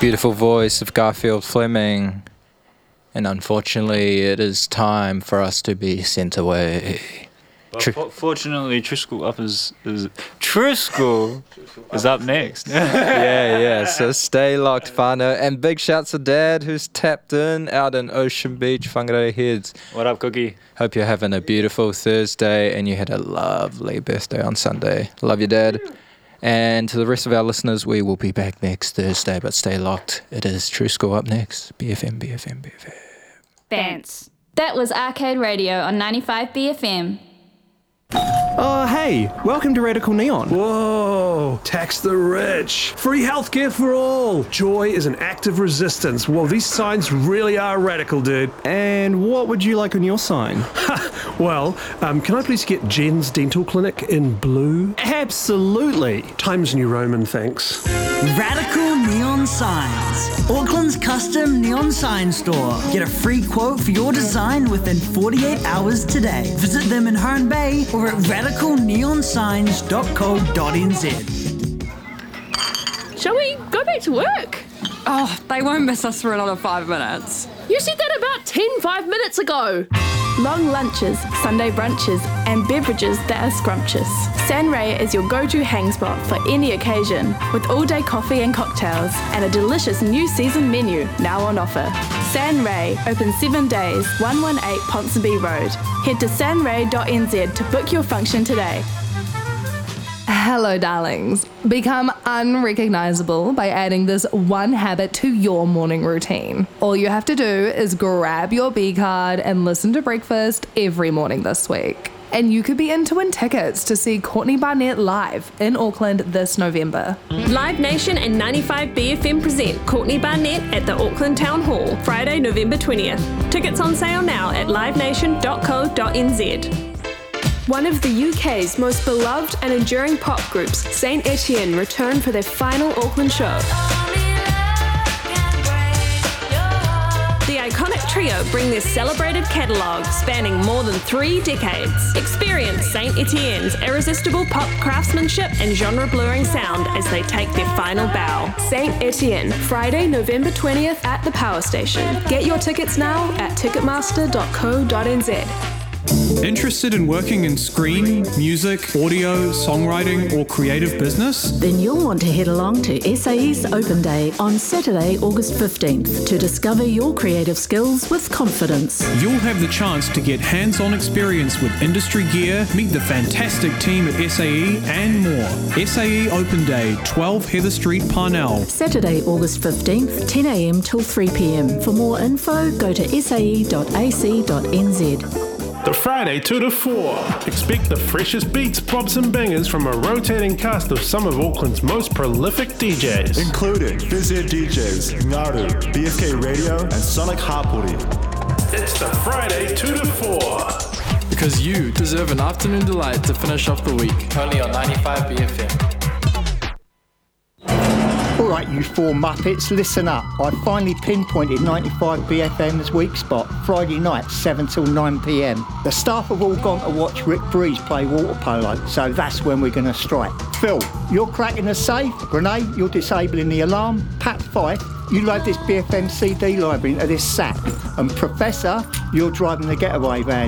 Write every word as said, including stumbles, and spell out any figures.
beautiful voice of Garfield Fleming. And unfortunately, it is time for us to be sent away. Well, Tr- fortunately, Triskel up is, is Triskel is up next. yeah, yeah. So stay locked, whānau. And big shouts to Dad, who's tapped in out in Ocean Beach, Whangarei Heads. What up, Cookie? Hope you're having a beautiful Thursday and you had a lovely birthday on Sunday. Love you, Dad. And to the rest of our listeners, we will be back next Thursday, but stay locked. It is Triskel up next. B F M, B F M, B F M. Thanks. That was Arcade Radio on ninety-five B F M. Oh, hey, welcome to Radical Neon. Whoa, tax the rich. Free healthcare for all. Joy is an act of resistance. Well, these signs really are radical, dude. And what would you like on your sign? Well, um, can I please get Jen's Dental Clinic in blue? Absolutely. Times New Roman, thanks. Radical Neon Signs. Auckland's custom neon sign store. Get a free quote for your design within forty-eight hours today. Visit them in Herne Bay or at radical neon signs dot co dot n z. Shall we go back to work? Oh, they won't miss us for another five minutes. You said that about ten, five minutes ago. Long lunches, Sunday brunches, and beverages that are scrumptious. Sanray is your go-to hang spot for any occasion, with all-day coffee and cocktails, and a delicious new season menu now on offer. Sanray, open seven days, one eighteen Ponsonby Road. Head to sanray dot n z to book your function today. Hello, darlings. Become unrecognisable by adding this one habit to your morning routine. All you have to do is grab your B card and listen to breakfast every morning this week. And you could be in to win tickets to see Courtney Barnett live in Auckland this November. Live Nation and ninety-five B F M present Courtney Barnett at the Auckland Town Hall, Friday, November twentieth. Tickets on sale now at live nation dot co dot n z. One of the U K's most beloved and enduring pop groups, Saint Etienne, return for their final Auckland show. The iconic trio bring their celebrated catalogue spanning more than three decades. Experience Saint Etienne's irresistible pop craftsmanship and genre-blurring sound as they take their final bow. Saint Etienne, Friday, November twentieth at the Power Station. Get your tickets now at ticketmaster dot co dot n z. Interested in working in screen, music, audio, songwriting, or creative business? Then you'll want to head along to S A S Open Day on Saturday, August fifteenth to discover your creative skills with confidence. You'll have the chance to get hands-on experience with industry gear, meet the fantastic team at S A E, and more. S A E Open Day, twelve Heather Street, Parnell. Saturday, August fifteenth, ten a m till three p m. For more info, go to s a e dot a c dot n z. The Friday two to four. Expect the freshest beats, bops and bangers from a rotating cast of some of Auckland's most prolific D Js. Including Fizz D Js, Ngaru, B F K Radio and Sonic Hapori. It's the Friday two to four. Because you deserve an afternoon delight to finish off the week. Only on ninety-five B F M. Alright, you four Muppets, listen up. I finally pinpointed ninety-five B F M's weak spot, Friday night, seven till nine p m. The staff have all gone to watch Rick Breeze play water polo, so that's when we're going to strike. Phil, you're cracking the safe. Renee, you're disabling the alarm. Pat Fife, you load this B F M C D library into this sack. And Professor, you're driving the getaway van.